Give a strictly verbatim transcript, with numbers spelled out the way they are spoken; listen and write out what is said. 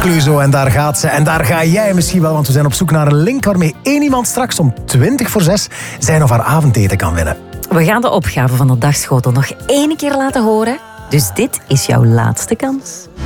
Clouseau en daar gaat ze. En daar ga jij misschien wel, want we zijn op zoek naar een link waarmee één iemand straks om twintig voor zes zijn of haar avondeten kan winnen. We gaan de opgave van de dagschotel nog één keer laten horen. Dus dit is jouw laatste kans.